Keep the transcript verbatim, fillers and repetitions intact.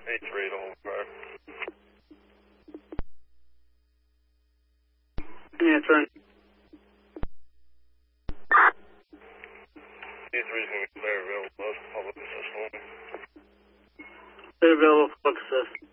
eight three the whole car. Yeah, it's right. eight three is going to be clear available to public assist only. They're available for public assist.